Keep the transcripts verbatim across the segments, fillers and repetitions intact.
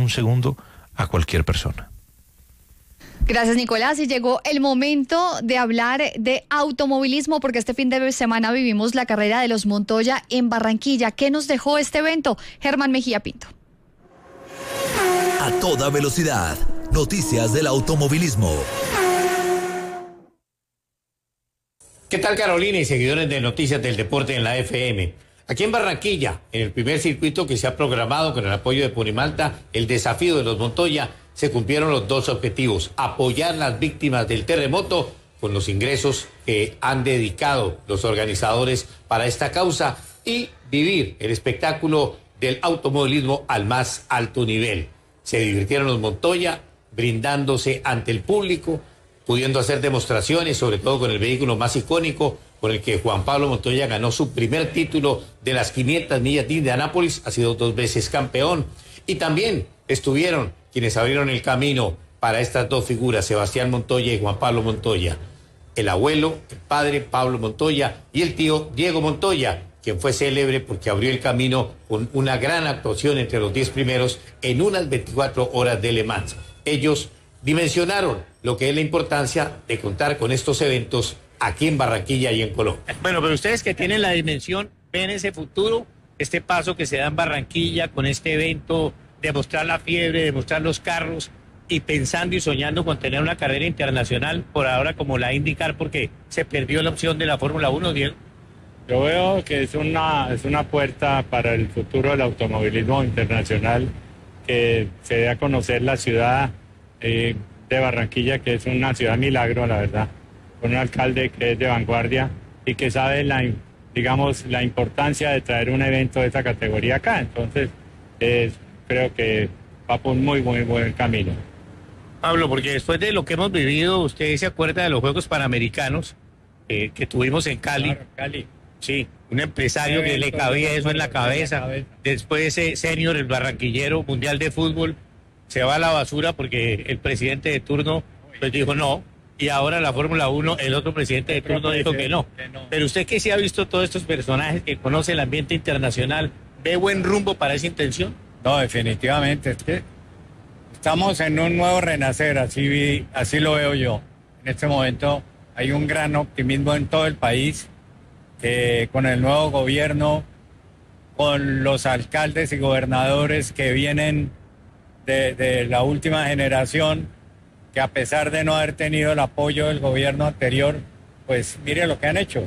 un segundo a cualquier persona. Gracias, Nicolás. Y llegó el momento de hablar de automovilismo, porque este fin de semana vivimos la carrera de los Montoya en Barranquilla. ¿Qué nos dejó este evento? Germán Mejía Pinto. A toda velocidad, noticias del automovilismo. ¿Qué tal, Carolina y seguidores de Noticias del Deporte en la F M? Aquí en Barranquilla, en el primer circuito que se ha programado con el apoyo de Ponimalta, el desafío de los Montoya, se cumplieron los dos objetivos: apoyar a las víctimas del terremoto con los ingresos que han dedicado los organizadores para esta causa y vivir el espectáculo del automovilismo al más alto nivel. Se divirtieron los Montoya brindándose ante el público, pudiendo hacer demostraciones, sobre todo con el vehículo más icónico, con el que Juan Pablo Montoya ganó su primer título de las quinientas millas de Indianápolis, ha sido dos veces campeón. Y también estuvieron quienes abrieron el camino para estas dos figuras, Sebastián Montoya y Juan Pablo Montoya. El abuelo, el padre Pablo Montoya y el tío Diego Montoya, quien fue célebre porque abrió el camino con una gran actuación entre los diez primeros en unas veinticuatro horas de Le Mans. Ellos dimensionaron lo que es la importancia de contar con estos eventos aquí en Barranquilla y en Colombia. Bueno, pero ustedes que tienen la dimensión, ven ese futuro, este paso que se da en Barranquilla con este evento, de mostrar la fiebre, de mostrar los carros y pensando y soñando con tener una carrera internacional por ahora como la IndyCar, porque se perdió la opción de la Fórmula uno, Diego. Yo veo que es una, es una puerta para el futuro del automovilismo internacional, que se dé a conocer la ciudad eh, de Barranquilla, que es una ciudad milagro, la verdad, con un alcalde que es de vanguardia y que sabe la, digamos, la importancia de traer un evento de esa categoría acá. Entonces, eh, creo que va por un muy, muy buen camino. Pablo, porque después de lo que hemos vivido, usted se acuerda de los Juegos Panamericanos eh, que tuvimos en Cali. Claro, Cali. Sí, un empresario que le cabía eso en la cabeza. Después ese senior, el barranquillero mundial de fútbol, se va a la basura porque el presidente de turno pues dijo no. Y ahora la Fórmula uno, el otro presidente de turno dijo que no. Pero usted que sí ha visto todos estos personajes, que conoce el ambiente internacional, ¿ve buen rumbo para esa intención? No, definitivamente. Es que estamos en un nuevo renacer, así, vi, así lo veo yo. En este momento hay un gran optimismo en todo el país. Eh, con el nuevo gobierno, con los alcaldes y gobernadores que vienen de, de la última generación, que a pesar de no haber tenido el apoyo del gobierno anterior, pues mire lo que han hecho.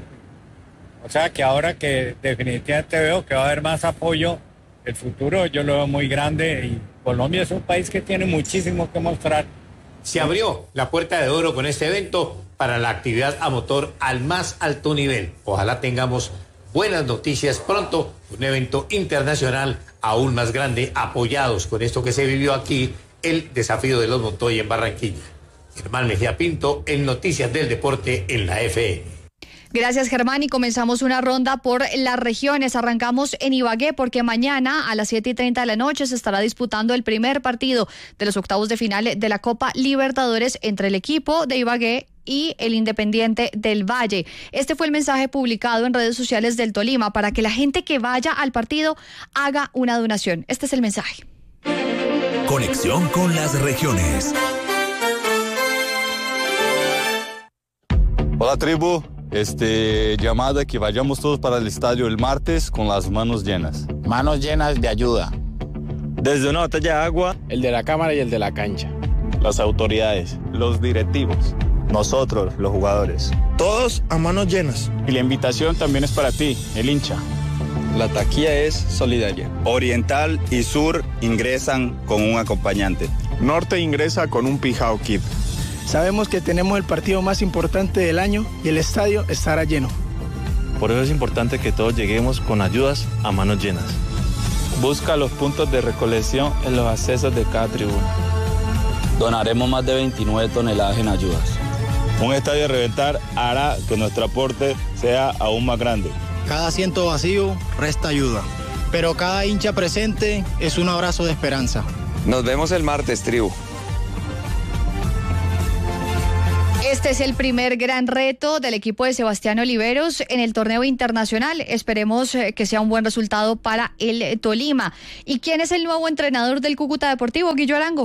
O sea que ahora que definitivamente veo que va a haber más apoyo, el futuro yo lo veo muy grande y Colombia es un país que tiene muchísimo que mostrar. Se abrió la puerta de oro con este evento para la actividad a motor al más alto nivel. Ojalá tengamos buenas noticias pronto, un evento internacional aún más grande, apoyados con esto que se vivió aquí, el desafío de los Montoya en Barranquilla. Germán Mejía Pinto, en Noticias del Deporte en la F M. Gracias, Germán, y comenzamos una ronda por las regiones. Arrancamos en Ibagué porque mañana a las siete y treinta de la noche se estará disputando el primer partido de los octavos de final de la Copa Libertadores entre el equipo de Ibagué y el Independiente del Valle. Este fue el mensaje publicado en redes sociales del Tolima para que la gente que vaya al partido haga una donación. Este es el mensaje. Conexión con las regiones. Hola, tribu. Este, llamada que vayamos todos para el estadio el martes con las manos llenas. Manos llenas de ayuda. Desde una botella de agua. El de la cámara y el de la cancha. Las autoridades. Los directivos. Nosotros, los jugadores. Todos a manos llenas. Y la invitación también es para ti, el hincha. La taquilla es solidaria. Oriental y Sur ingresan con un acompañante. Norte ingresa con un Pijao Kit. Sabemos que tenemos el partido más importante del año y el estadio estará lleno. Por eso es importante que todos lleguemos con ayudas a manos llenas. Busca los puntos de recolección en los accesos de cada tribuna. Donaremos más de veintinueve toneladas en ayudas. Un estadio a reventar hará que nuestro aporte sea aún más grande. Cada asiento vacío resta ayuda, pero cada hincha presente es un abrazo de esperanza. Nos vemos el martes, tribu. Este es el primer gran reto del equipo de Sebastián Oliveros en el torneo internacional. Esperemos que sea un buen resultado para el Tolima. ¿Y quién es el nuevo entrenador del Cúcuta Deportivo, Guillo Arango?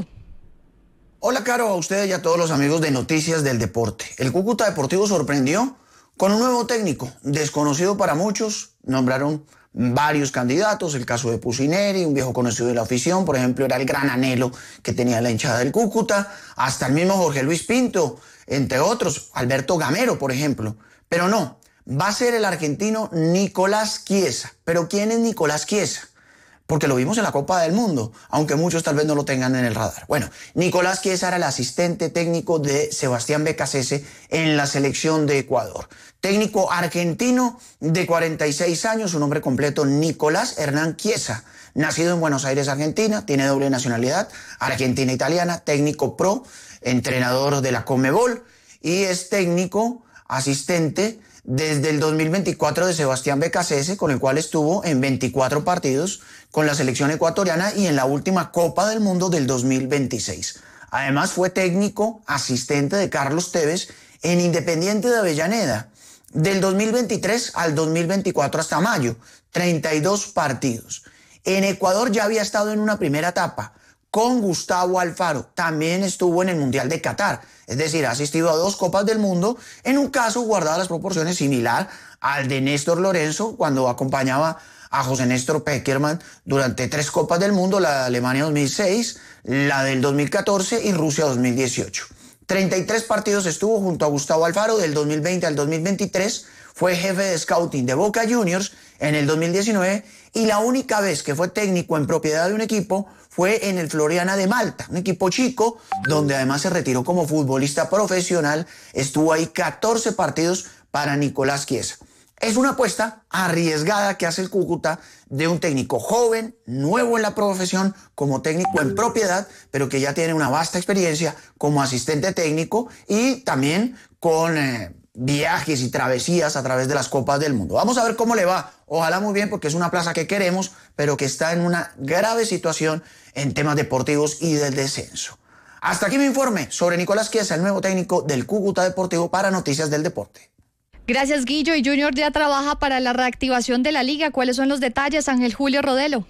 Hola, Caro, a ustedes y a todos los amigos de Noticias del Deporte. El Cúcuta Deportivo sorprendió con un nuevo técnico, desconocido para muchos. Nombraron varios candidatos, el caso de Pusineri, un viejo conocido de la afición, por ejemplo, era el gran anhelo que tenía la hinchada del Cúcuta, hasta el mismo Jorge Luis Pinto, entre otros, Alberto Gamero, por ejemplo. Pero no, va a ser el argentino Nicolás Chiesa. ¿Pero quién es Nicolás Chiesa? Porque lo vimos en la Copa del Mundo, aunque muchos tal vez no lo tengan en el radar. Bueno, Nicolás Chiesa era el asistente técnico de Sebastián Becasese en la selección de Ecuador. Técnico argentino de cuarenta y seis años, su nombre completo Nicolás Hernán Chiesa. Nacido en Buenos Aires, Argentina, tiene doble nacionalidad, argentina-italiana, técnico pro, entrenador de la Conmebol y es técnico asistente desde el dos mil veinticuatro de Sebastián Becasese, con el cual estuvo en veinticuatro partidos con la selección ecuatoriana y en la última Copa del Mundo del dos mil veintiséis. Además fue técnico asistente de Carlos Tevez en Independiente de Avellaneda del dos mil veintitrés al dos mil veinticuatro hasta mayo, treinta y dos partidos. En Ecuador ya había estado en una primera etapa con Gustavo Alfaro, también estuvo en el Mundial de Qatar, es decir, ha asistido a dos Copas del Mundo, en un caso guardadas las proporciones similar al de Néstor Lorenzo cuando acompañaba a José Néstor Pekerman durante tres Copas del Mundo, la de Alemania dos mil seis, la del dos mil catorce y Rusia dos mil dieciocho. treinta y tres partidos estuvo junto a Gustavo Alfaro del dos mil veinte al dos mil veintitrés, fue jefe de scouting de Boca Juniors en el dos mil diecinueve y la única vez que fue técnico en propiedad de un equipo fue en el Floriana de Malta, un equipo chico donde además se retiró como futbolista profesional, estuvo ahí catorce partidos para Nicolás Chiesa. Es una apuesta arriesgada que hace el Cúcuta de un técnico joven, nuevo en la profesión, como técnico en propiedad, pero que ya tiene una vasta experiencia como asistente técnico y también con eh, viajes y travesías a través de las Copas del Mundo. Vamos a ver cómo le va. Ojalá muy bien, porque es una plaza que queremos, pero que está en una grave situación en temas deportivos y del descenso. Hasta aquí mi informe sobre Nicolás Chiesa, el nuevo técnico del Cúcuta Deportivo para Noticias del Deporte. Gracias, Guillo. Y Junior ya trabaja para la reactivación de la liga. ¿Cuáles son los detalles, Ángel Julio Rodelo?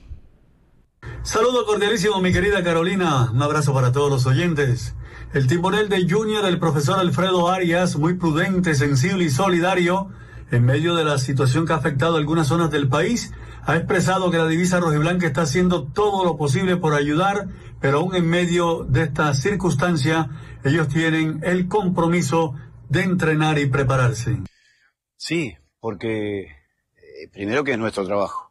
Saludo cordialísimo, mi querida Carolina. Un abrazo para todos los oyentes. El timonel de Junior, el profesor Alfredo Arias, muy prudente, sensible y solidario, en medio de la situación que ha afectado a algunas zonas del país, ha expresado que la divisa rojiblanca está haciendo todo lo posible por ayudar, pero aún en medio de esta circunstancia, ellos tienen el compromiso de entrenar y prepararse. Sí, porque eh, primero que es nuestro trabajo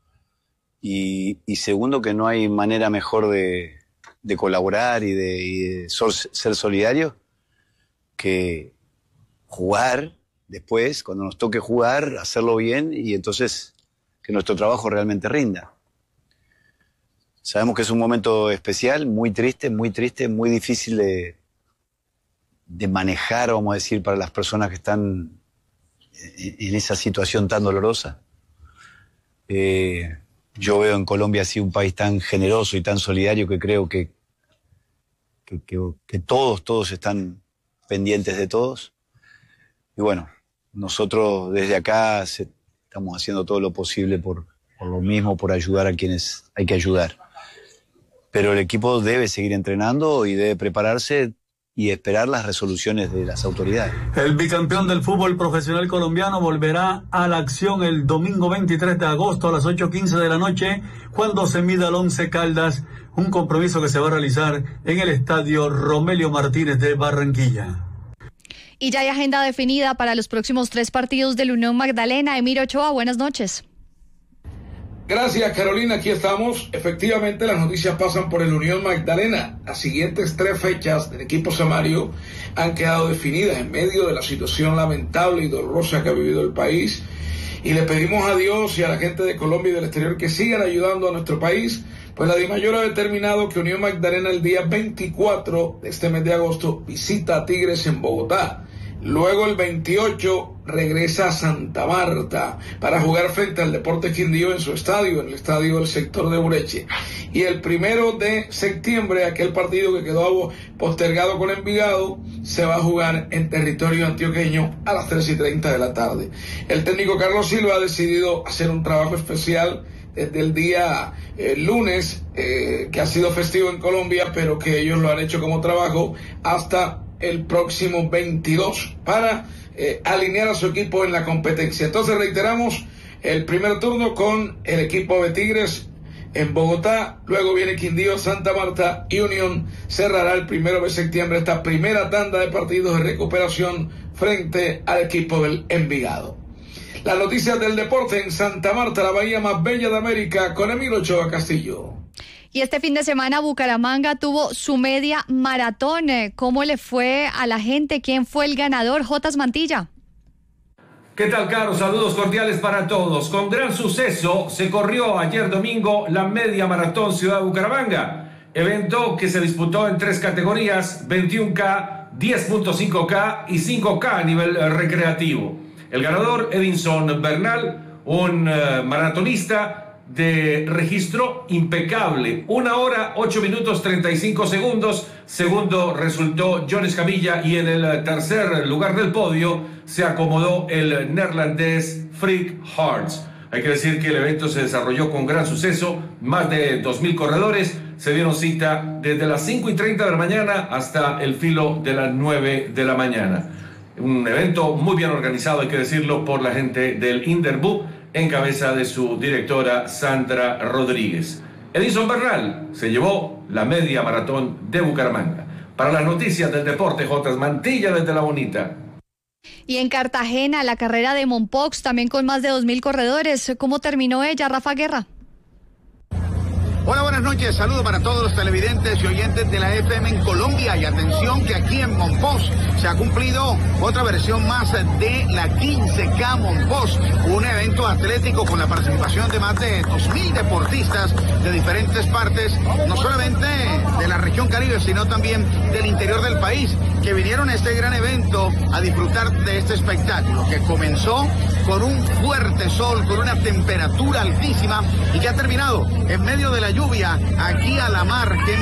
y, y segundo que no hay manera mejor de, de colaborar y de, y de sol, ser solidario que jugar después, cuando nos toque jugar, hacerlo bien y entonces que nuestro trabajo realmente rinda. Sabemos que es un momento especial, muy triste, muy triste, muy difícil de, de manejar, vamos a decir, para las personas que están en esa situación tan dolorosa. Eh, yo veo en Colombia así un país tan generoso y tan solidario que creo que, que, que, que todos, todos están pendientes de todos. Y bueno, nosotros desde acá se, estamos haciendo todo lo posible por, por lo mismo, por ayudar a quienes hay que ayudar. Pero el equipo debe seguir entrenando y debe prepararse y esperar las resoluciones de las autoridades. El bicampeón del fútbol profesional colombiano volverá a la acción el domingo veintitrés de agosto a las ocho quince de la noche, cuando se mida al Once Caldas, un compromiso que se va a realizar en el estadio Romelio Martínez de Barranquilla. Y ya hay agenda definida para los próximos tres partidos del Unión Magdalena. Emiro Ochoa, buenas noches. Gracias, Carolina, aquí estamos. Efectivamente, las noticias pasan por el Unión Magdalena. Las siguientes tres fechas del equipo samario han quedado definidas en medio de la situación lamentable y dolorosa que ha vivido el país. Y le pedimos a Dios y a la gente de Colombia y del exterior que sigan ayudando a nuestro país, pues la DIMAYOR ha determinado que Unión Magdalena el día veinticuatro de este mes de agosto visita a Tigres en Bogotá. Luego el veintiocho regresa a Santa Marta para jugar frente al Deportes Quindío en su estadio, en el estadio del sector de Ureche. Y el primero de septiembre, aquel partido que quedó postergado con Envigado, se va a jugar en territorio antioqueño a las tres y treinta de la tarde. El técnico Carlos Silva ha decidido hacer un trabajo especial desde el día eh, lunes, eh, que ha sido festivo en Colombia, pero que ellos lo han hecho como trabajo hasta el próximo veintidós para eh, alinear a su equipo en la competencia. Entonces reiteramos el primer turno con el equipo de Tigres en Bogotá, luego viene Quindío, Santa Marta y Unión cerrará el primero de septiembre esta primera tanda de partidos de recuperación frente al equipo del Envigado. Las noticias del deporte en Santa Marta, la bahía más bella de América, con Emilio Ochoa Castillo. Y este fin de semana Bucaramanga tuvo su media maratón. ¿Cómo le fue a la gente? ¿Quién fue el ganador? Jotas Mantilla. ¿Qué tal, Caro? Saludos cordiales para todos. Con gran suceso se corrió ayer domingo la media maratón Ciudad de Bucaramanga, evento que se disputó en tres categorías, veintiuno K, diez punto cinco K y cinco K a nivel recreativo. El ganador, Edinson Bernal, un uh, maratonista de registro impecable, una hora, ocho minutos, treinta y cinco segundos. Segundo resultó John Escamilla y en el tercer lugar del podio se acomodó el neerlandés Freek Harts. Hay que decir que el evento se desarrolló con gran suceso, más de dos mil corredores se dieron cita desde las cinco y treinta de la mañana hasta el filo de las nueve de la mañana. Un evento muy bien organizado, hay que decirlo, por la gente del Inderbu, en cabeza de su directora Sandra Rodríguez. Edison Bernal se llevó la media maratón de Bucaramanga. Para las noticias del deporte, Jotas Mantilla desde La Bonita. Y en Cartagena, la carrera de Mompox, también con más de dos mil corredores. ¿Cómo terminó ella, Rafa Guerra? Hola, buenas noches. Saludo para todos los televidentes y oyentes de la F M en Colombia. Y atención que aquí en Mompox se ha cumplido otra versión más de la quince K Mompox, un evento atlético con la participación de más de dos mil deportistas de diferentes partes, no solamente de la región Caribe, sino también del interior del país, que vinieron a este gran evento a disfrutar de este espectáculo, que comenzó con un fuerte sol, con una temperatura altísima y que ha terminado en medio de la lluvia aquí a la margen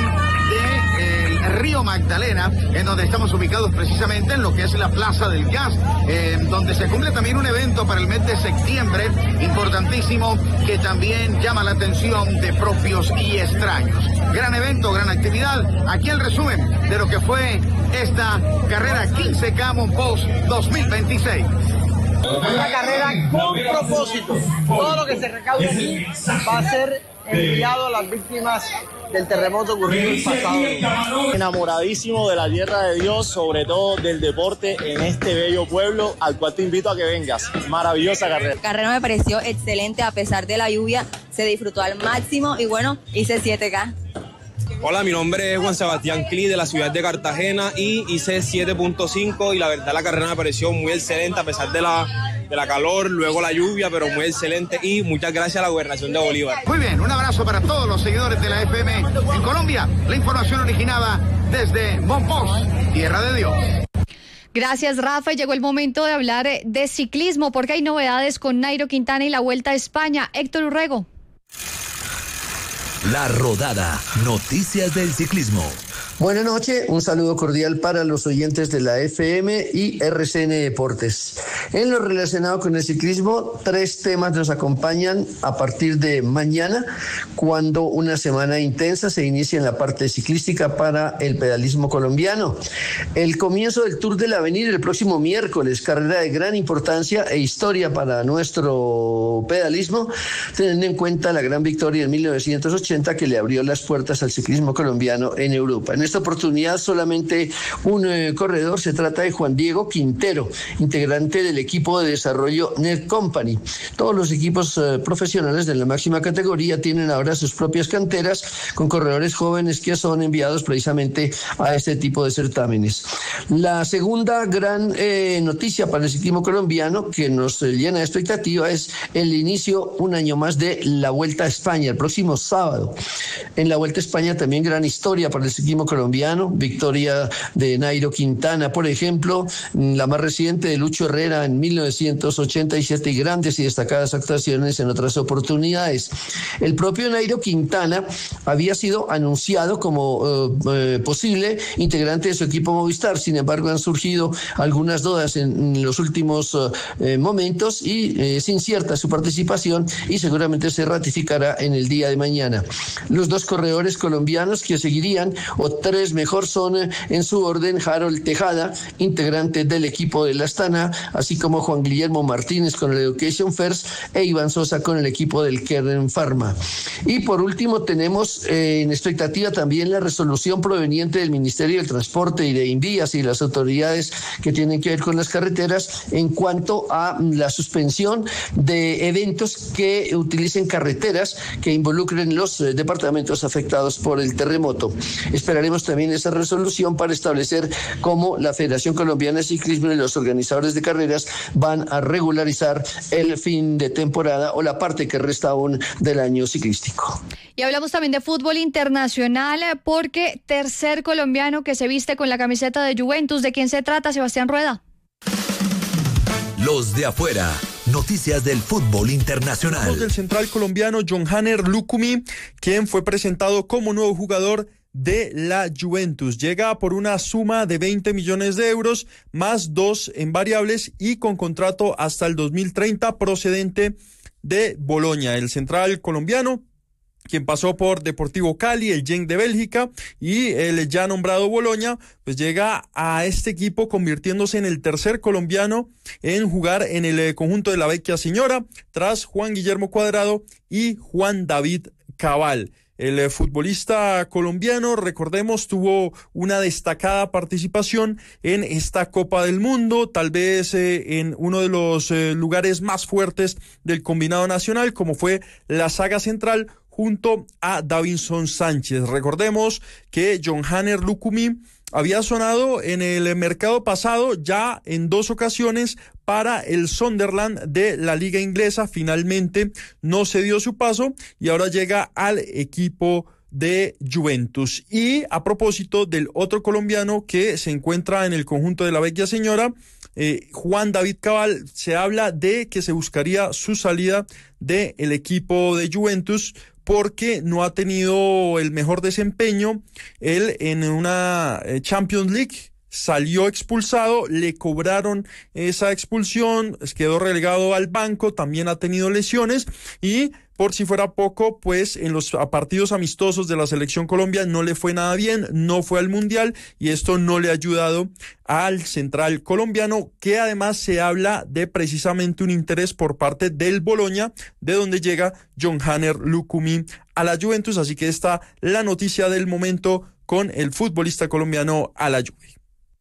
del río Magdalena, en donde estamos ubicados precisamente en lo que es la Plaza del Gas, eh, donde se cumple también un evento para el mes de septiembre importantísimo que también llama la atención de propios y extraños. Gran evento, gran actividad. Aquí el resumen de lo que fue esta carrera quince K Mompox dos mil veintiséis. Una carrera con propósito. Todo lo que se recaude aquí va a ser enviado a las víctimas del terremoto ocurrido el pasado. Enamoradísimo de la tierra de Dios, sobre todo del deporte en este bello pueblo, al cual te invito a que vengas. Maravillosa carrera. La carrera me pareció excelente, a pesar de la lluvia, se disfrutó al máximo y bueno, hice siete K. Hola, mi nombre es Juan Sebastián Cli de la ciudad de Cartagena y hice siete punto cinco y la verdad la carrera me pareció muy excelente a pesar de la, de la calor, luego la lluvia, pero muy excelente y muchas gracias a la Gobernación de Bolívar. Muy bien, un abrazo para todos los seguidores de la F M en Colombia. La información originada desde Mompox, Tierra de Dios. Gracias, Rafa. Llegó el momento de hablar de ciclismo porque hay novedades con Nairo Quintana y la Vuelta a España. Héctor Urrego. La Rodada, noticias del ciclismo. Buenas noches, un saludo cordial para los oyentes de la F M y R C N Deportes. En lo relacionado con el ciclismo, tres temas nos acompañan a partir de mañana, cuando una semana intensa se inicia en la parte ciclística para el pedalismo colombiano. El comienzo del Tour del Avenir el próximo miércoles, carrera de gran importancia e historia para nuestro pedalismo, teniendo en cuenta la gran victoria en mil novecientos ochenta que le abrió las puertas al ciclismo colombiano en Europa. En esta oportunidad solamente un eh, corredor, se trata de Juan Diego Quintero, integrante del equipo de desarrollo Net Company. Todos los equipos eh, profesionales de la máxima categoría tienen ahora sus propias canteras con corredores jóvenes que son enviados precisamente a este tipo de certámenes. La segunda gran eh, noticia para el ciclismo colombiano que nos eh, llena de expectativa es el inicio un año más de la Vuelta a España, el próximo sábado. En la Vuelta a España también gran historia para el ciclismo ciclismo colombiano, victoria de Nairo Quintana, por ejemplo, la más reciente de Lucho Herrera en mil novecientos ochenta y siete y grandes y destacadas actuaciones en otras oportunidades. El propio Nairo Quintana había sido anunciado como uh, uh, posible integrante de su equipo Movistar, sin embargo han surgido algunas dudas en, en los últimos uh, eh, momentos y eh, es incierta su participación y seguramente se ratificará en el día de mañana. Los dos corredores colombianos que seguirían, o tres mejor, son eh, en su orden Harold Tejada, integrante del equipo de la Astana, así como Juan Guillermo Martínez con el Education First e Iván Sosa con el equipo del Kern Pharma. Y por último tenemos eh, en expectativa también la resolución proveniente del Ministerio del Transporte y de Invías y las autoridades que tienen que ver con las carreteras en cuanto a la suspensión de eventos que utilicen carreteras que involucren los eh, departamentos afectados por el terremoto. Esperaremos también esa resolución para establecer cómo la Federación Colombiana de Ciclismo y los organizadores de carreras van a regularizar el fin de temporada o la parte que resta aún del año ciclístico. Y hablamos también de fútbol internacional porque tercer colombiano que se viste con la camiseta de Juventus. ¿De quién se trata, Sebastián Rueda? Los de afuera. Noticias del fútbol internacional. Hablamos del central colombiano John Hanner Lucumi, quien fue presentado como nuevo jugador de la Juventus. Llega por una suma de veinte millones de euros, más dos en variables y con contrato hasta el dos mil treinta procedente de Boloña. El central colombiano, quien pasó por Deportivo Cali, el Genk de Bélgica y el ya nombrado Boloña, pues llega a este equipo convirtiéndose en el tercer colombiano en jugar en el conjunto de la Vecchia Señora, tras Juan Guillermo Cuadrado y Juan David Cabal. El futbolista colombiano, recordemos, tuvo una destacada participación en esta Copa del Mundo, tal vez eh, en uno de los eh, lugares más fuertes del combinado nacional, como fue la saga central, junto a Davinson Sánchez. Recordemos que John Hanner Lucumi había sonado en el mercado pasado ya en dos ocasiones para el Sunderland de la liga inglesa. Finalmente no se dio su paso y ahora llega al equipo de Juventus. Y a propósito del otro colombiano que se encuentra en el conjunto de la Vecchia Señora, eh, Juan David Cabal, se habla de que se buscaría su salida del equipo de Juventus porque no ha tenido el mejor desempeño. Él en una Champions League salió expulsado, le cobraron esa expulsión, quedó relegado al banco, también ha tenido lesiones y por si fuera poco, pues en los partidos amistosos de la Selección Colombia no le fue nada bien, no fue al Mundial y esto no le ha ayudado al central colombiano, que además se habla de precisamente un interés por parte del Boloña, de donde llega John Hanner Lucumi a la Juventus. Así que está la noticia del momento con el futbolista colombiano a la Juve.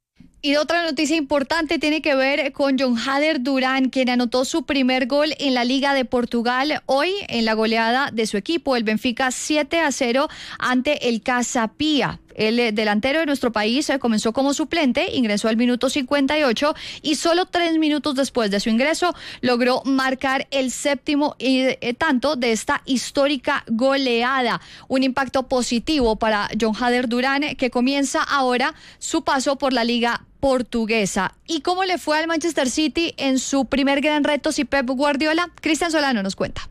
Y otra noticia importante tiene que ver con John Hader Durán, quien anotó su primer gol en la Liga de Portugal hoy en la goleada de su equipo, el Benfica siete a cero ante el Casa Pia. El delantero de nuestro país comenzó como suplente, ingresó al minuto cincuenta y ocho y solo tres minutos después de su ingreso logró marcar el séptimo tanto de esta histórica goleada. Un impacto positivo para John Hader Durán, que comienza ahora su paso por la Liga Portuguesa. ¿Y cómo le fue al Manchester City en su primer gran reto sin Pep Guardiola? Cristian Solano nos cuenta.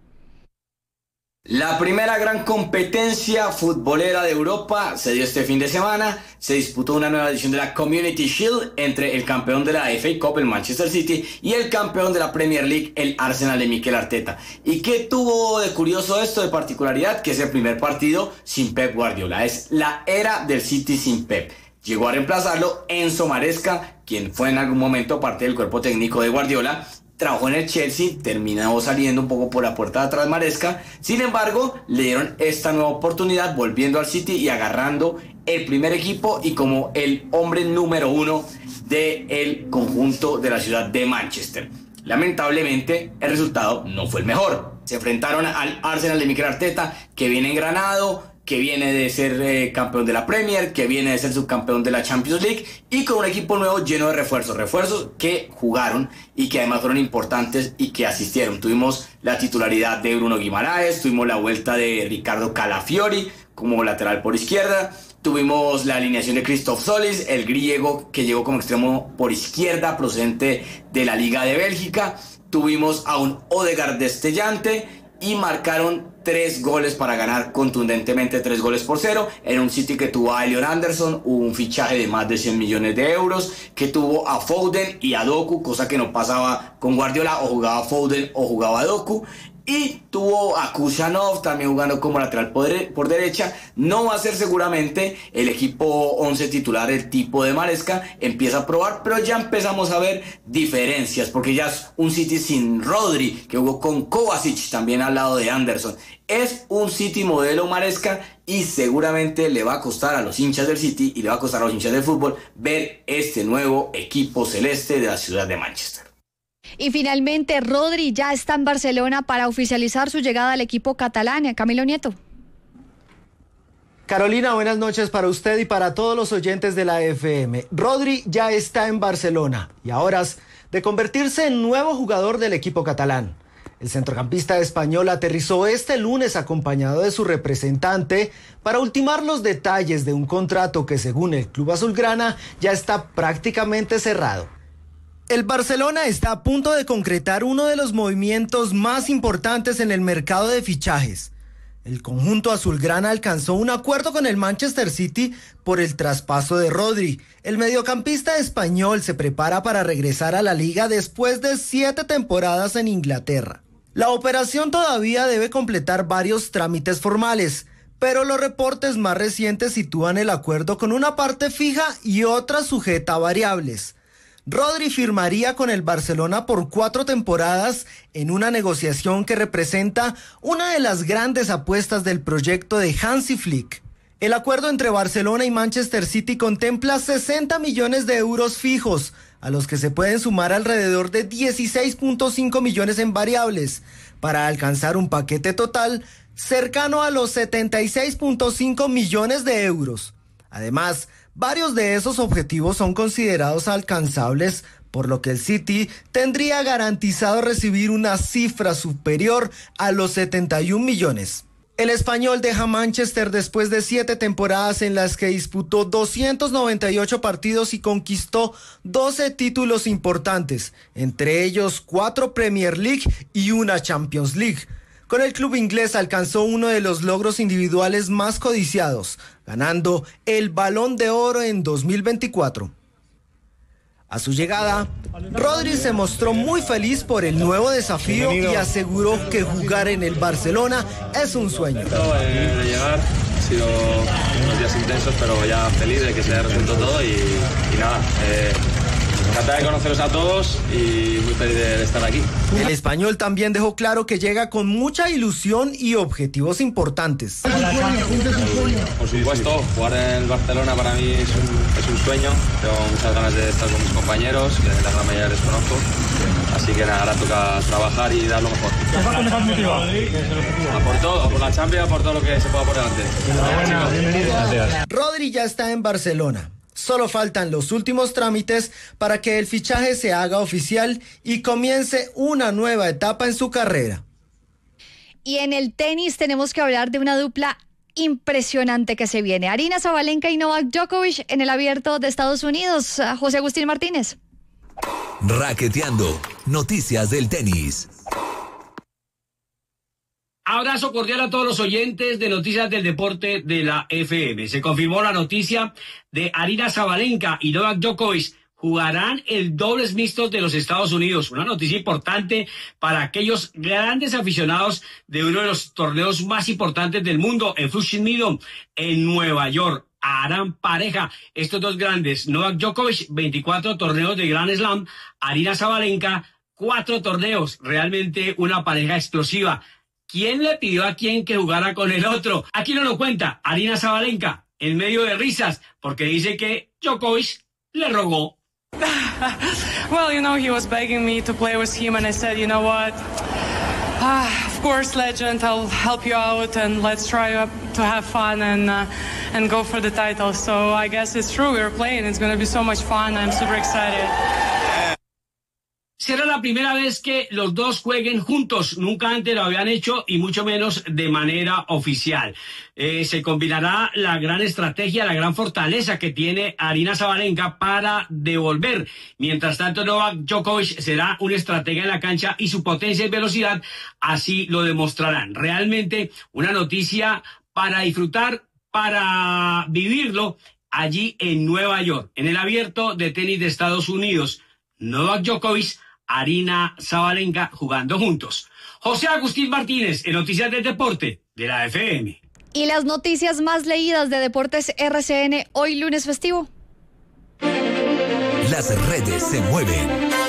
La primera gran competencia futbolera de Europa se dio este fin de semana. Se disputó una nueva edición de la Community Shield entre el campeón de la F A Cup, el Manchester City, y el campeón de la Premier League, el Arsenal de Mikel Arteta. ¿Y qué tuvo de curioso esto, de particularidad? Que es el primer partido sin Pep Guardiola. Es la era del City sin Pep. Llegó a reemplazarlo Enzo Maresca, quien fue en algún momento parte del cuerpo técnico de Guardiola. Trabajó en el Chelsea, terminó saliendo un poco por la puerta de atrás Maresca. Sin embargo, le dieron esta nueva oportunidad volviendo al City y agarrando el primer equipo y como el hombre número uno del conjunto de la ciudad de Manchester. Lamentablemente, el resultado no fue el mejor. Se enfrentaron al Arsenal de Mikel Arteta, que viene engranado, que viene de ser eh, campeón de la Premier, que viene de ser subcampeón de la Champions League y con un equipo nuevo lleno de refuerzos, refuerzos que jugaron y que además fueron importantes y que asistieron. Tuvimos la titularidad de Bruno Guimaraes, tuvimos la vuelta de Ricardo Calafiori como lateral por izquierda, Tuvimos la alineación de Christoph Solis, el griego que llegó como extremo por izquierda procedente de la Liga de Bélgica. Tuvimos a un Odegaard destellante y marcaron tres goles para ganar contundentemente, tres goles por cero, en un City que tuvo a Elliot Anderson, un fichaje de más de cien millones de euros, que tuvo a Foden y a Doku, cosa que no pasaba con Guardiola, o jugaba Foden o jugaba Doku. Y tuvo a Kusanov también jugando como lateral por, por derecha. No va a ser seguramente el equipo once titular el tipo de Maresca. Empieza a probar, pero ya empezamos a ver diferencias, porque ya es un City sin Rodri, que jugó con Kovacic también al lado de Anderson. Es un City modelo Maresca y seguramente le va a costar a los hinchas del City y le va a costar a los hinchas del fútbol ver este nuevo equipo celeste de la ciudad de Manchester. Y finalmente, Rodri ya está en Barcelona para oficializar su llegada al equipo catalán. Camilo Nieto. Carolina, buenas noches para usted y para todos los oyentes de la F M. Rodri ya está en Barcelona y a horas de convertirse en nuevo jugador del equipo catalán. El centrocampista español aterrizó este lunes acompañado de su representante para ultimar los detalles de un contrato que, según el club azulgrana, ya está prácticamente cerrado. El Barcelona está a punto de concretar uno de los movimientos más importantes en el mercado de fichajes. El conjunto azulgrana alcanzó un acuerdo con el Manchester City por el traspaso de Rodri. El mediocampista español se prepara para regresar a la liga después de siete temporadas en Inglaterra. La operación todavía debe completar varios trámites formales, pero los reportes más recientes sitúan el acuerdo con una parte fija y otra sujeta a variables. Rodri firmaría con el Barcelona por cuatro temporadas en una negociación que representa una de las grandes apuestas del proyecto de Hansi Flick. El acuerdo entre Barcelona y Manchester City contempla sesenta millones de euros fijos, a los que se pueden sumar alrededor de dieciséis punto cinco millones en variables, para alcanzar un paquete total cercano a los setenta y seis punto cinco millones de euros. Además, varios de esos objetivos son considerados alcanzables, por lo que el City tendría garantizado recibir una cifra superior a los setenta y un millones. El español deja Manchester después de siete temporadas en las que disputó doscientos noventa y ocho partidos y conquistó doce títulos importantes, entre ellos cuatro Premier League y una Champions League. Con el club inglés alcanzó uno de los logros individuales más codiciados, ganando el Balón de Oro en dos mil veinticuatro. A su llegada, Rodri se mostró muy feliz por el nuevo desafío y aseguró que jugar en el Barcelona es un sueño. Eh, de llegar, ha sido unos días intensos, pero ya feliz de que se haya resuelto todo y, y nada. Eh, Encantada de conoceros a todos y muy feliz de, de estar aquí. El español también dejó claro que llega con mucha ilusión y objetivos importantes. Por supuesto, jugar en el Barcelona para mí es un, es un sueño. Tengo muchas ganas de estar con mis compañeros, que la gran mayoría les conozco. Así que nada, ahora toca trabajar y dar lo mejor. A por todo, a por la Champions, a por todo lo que se pueda por delante. Rodri ya está en Barcelona. Solo faltan los últimos trámites para que el fichaje se haga oficial y comience una nueva etapa en su carrera. Y en el tenis tenemos que hablar de una dupla impresionante que se viene. Aryna Sabalenka y Novak Djokovic en el Abierto de Estados Unidos. José Agustín Martínez. Raqueteando. Noticias del tenis. Abrazo cordial a todos los oyentes de Noticias del Deporte de la F M. Se confirmó la noticia de Aryna Sabalenka y Novak Djokovic jugarán el dobles mixtos de los Estados Unidos. Una noticia importante para aquellos grandes aficionados de uno de los torneos más importantes del mundo, en Flushing Meadows, en Nueva York. Harán pareja estos dos grandes. Novak Djokovic, veinticuatro torneos de Grand Slam. Aryna Sabalenka, cuatro torneos. Realmente una pareja explosiva. ¿Quién le pidió a quién que jugara con el otro? Aquí no lo cuenta Aryna Sabalenka, en medio de risas, porque dice que Djokovic le rogó. Well, you know, he was begging me to play with him, and I said, you know what? Ah, of course, legend, I'll help you out, and let's try to have fun and uh, and go for the title. So I guess it's true, we're playing. It's going to be so much fun. I'm super excited. será la primera vez que los dos jueguen juntos. Nunca antes lo habían hecho y mucho menos de manera oficial. Eh, se combinará la gran estrategia, la gran fortaleza que tiene Aryna Sabalenka para devolver. Mientras tanto, Novak Djokovic será un estratega en la cancha y su potencia y velocidad así lo demostrarán. Realmente una noticia para disfrutar, para vivirlo allí en Nueva York, en el Abierto de Tenis de Estados Unidos. Novak Djokovic, Aryna Sabalenka jugando juntos. José Agustín Martínez, en Noticias del Deporte de la F M. Y las noticias más leídas de Deportes R C N hoy lunes festivo. Las redes se mueven.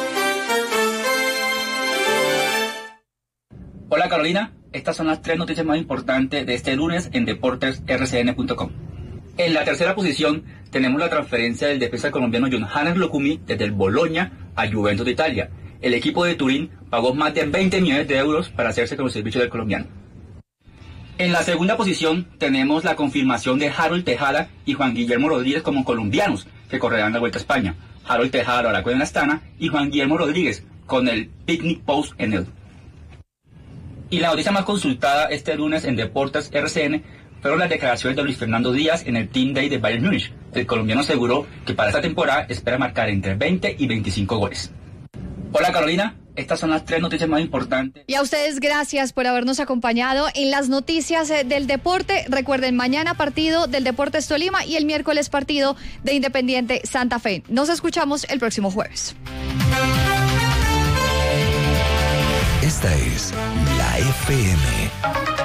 Hola Carolina, estas son las tres noticias más importantes de este lunes en deportes r c n punto com. En la tercera posición tenemos la transferencia del defensa colombiano Yohannes Lukumi desde el Bologna a Juventus de Italia. El equipo de Turín pagó más de veinte millones de euros para hacerse con los servicios del colombiano. En la segunda posición tenemos la confirmación de Harold Tejada y Juan Guillermo Rodríguez como colombianos que correrán la Vuelta a España. Harold Tejada ahora con el Astana y Juan Guillermo Rodríguez con el Picnic Post en el. Y la noticia más consultada este lunes en Deportes R C N fueron las declaraciones de Luis Fernando Díaz en el Team Day de Bayern Múnich. El colombiano aseguró que para esta temporada espera marcar entre veinte y veinticinco goles. Hola Carolina, estas son las tres noticias más importantes. Y a ustedes gracias por habernos acompañado en las noticias del deporte. Recuerden, mañana partido del Deportes Tolima y el miércoles partido de Independiente Santa Fe. Nos escuchamos el próximo jueves. Esta es la F M.